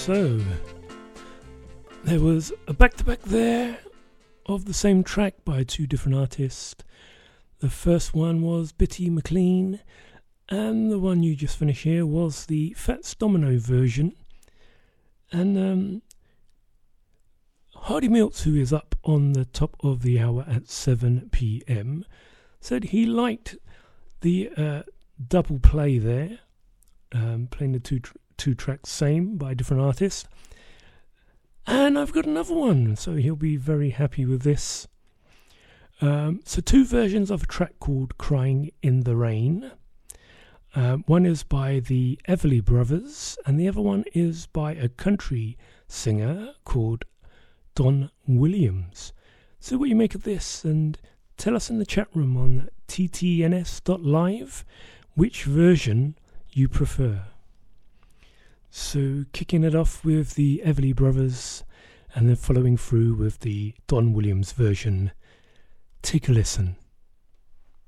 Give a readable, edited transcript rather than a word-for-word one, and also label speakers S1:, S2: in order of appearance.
S1: So, there was a back-to-back there of the same track by two different artists. The first one was Bitty McLean, and the one you just finished here was the Fats Domino version. And Hardy Milts, who is up on the top of the hour at 7 p.m, said he liked the double play there, playing the two tracks same by different artists. And I've got another one, so he'll be very happy with this. So two versions of a track called Crying in the Rain. One is by the Everly Brothers, and the other one is by a country singer called Don Williams. So what you make of this, and tell us in the chat room on ttns.live which version you prefer. So kicking it off with the Everly Brothers and then following through with the Don Williams version. Take a listen.